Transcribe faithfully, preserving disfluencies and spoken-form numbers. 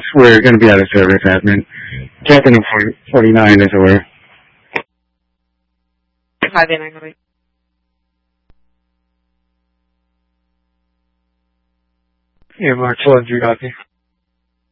we're going to be out of service, admin. Captain of forty-nine is aware. five eight nine eight. Yeah, Mark one, you copy.